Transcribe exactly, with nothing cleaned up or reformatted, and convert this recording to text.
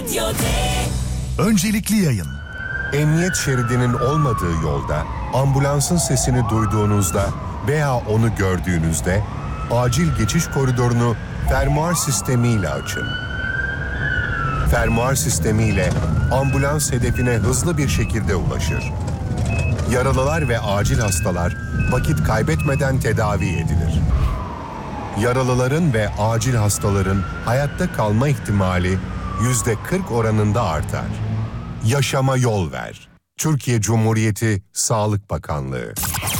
Radyo D. Öncelikli yayın. Emniyet şeridinin olmadığı yolda ambulansın sesini duyduğunuzda veya onu gördüğünüzde acil geçiş koridorunu fermuar sistemiyle açın. Fermuar sistemiyle ambulans hedefine hızlı bir şekilde ulaşır. Yaralılar ve acil hastalar vakit kaybetmeden tedavi edilir. Yaralıların ve acil hastaların hayatta kalma ihtimali yüzde kırk oranında artar. Yaşama yol ver. Türkiye Cumhuriyeti Sağlık Bakanlığı.